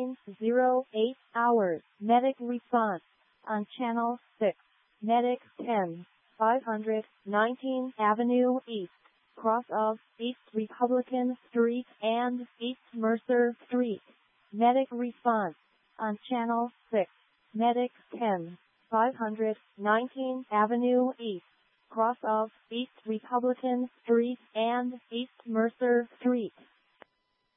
9:08 hours. Medic response on Channel 6. Medic 10, 519 Avenue East, cross of East Republican Street and East Mercer Street. Medic response on Channel 6. Medic 10, 519 Avenue East, cross of East Republican Street and East Mercer Street.